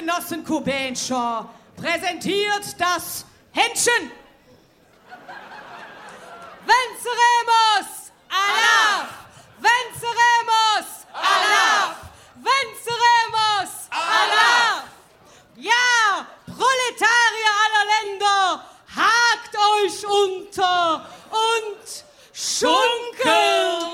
Genossen Kubenscher präsentiert das Händchen. Venceremos! Allah! Venceremos! Allah! Venceremos! Allah! Ja, Proletarier aller Länder, hakt euch unter und schund!